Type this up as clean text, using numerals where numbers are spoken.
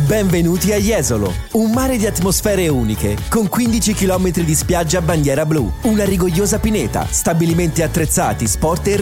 Benvenuti a Jesolo, un mare di atmosfere uniche, con 15 km di spiaggia a bandiera blu, una rigogliosa pineta, stabilimenti attrezzati, sport e